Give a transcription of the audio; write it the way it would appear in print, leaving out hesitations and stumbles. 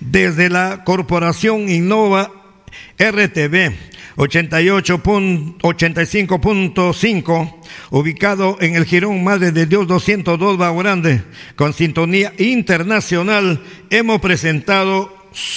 Desde la Corporación Innova RTV 85.5, ubicado en el Jirón Madre de Dios 202 Bajo Grande, con sintonía internacional, hemos presentado